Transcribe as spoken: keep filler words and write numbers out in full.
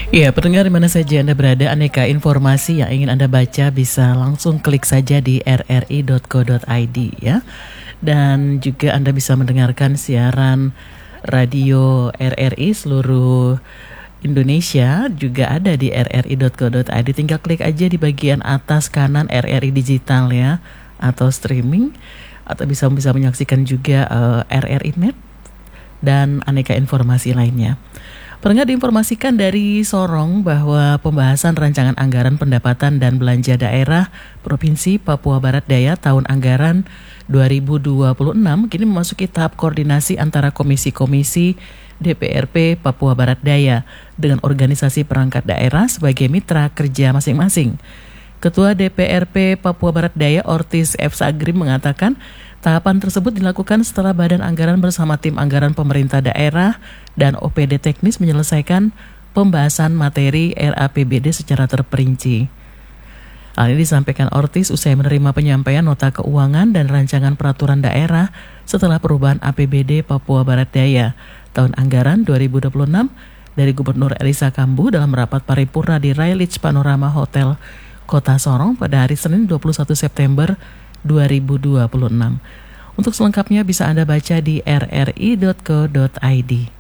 Ya, pendengar di mana saja Anda berada, aneka informasi yang ingin Anda baca bisa langsung klik saja di r r i dot co dot i d ya. Dan juga Anda bisa mendengarkan siaran radio R R I seluruh Indonesia juga ada di r r i dot co dot i d. Tinggal klik aja di bagian atas kanan R R I digital ya, atau streaming, atau bisa bisa menyaksikan juga uh, R R I Net dan aneka informasi lainnya. Pendengar, diinformasikan dari Sorong bahwa pembahasan rancangan anggaran pendapatan dan belanja daerah Provinsi Papua Barat Daya tahun anggaran dua ribu dua puluh enam kini memasuki tahap koordinasi antara komisi-komisi D P R P Papua Barat Daya dengan organisasi perangkat daerah sebagai mitra kerja masing-masing. Ketua D P R P Papua Barat Daya Ortis F. Sagrim mengatakan tahapan tersebut dilakukan setelah Badan Anggaran bersama tim anggaran pemerintah daerah dan O P D teknis menyelesaikan pembahasan materi R A P B D secara terperinci. Hal ini disampaikan Ortis usai menerima penyampaian nota keuangan dan rancangan peraturan daerah setelah perubahan A P B D Papua Barat Daya tahun anggaran dua ribu dua puluh enam dari Gubernur Elisa Kambu dalam rapat paripurna di Railich Panorama Hotel Kota Sorong pada hari Senin dua puluh satu September dua ribu dua puluh enam. Untuk selengkapnya bisa Anda baca di r r i dot co dot i d.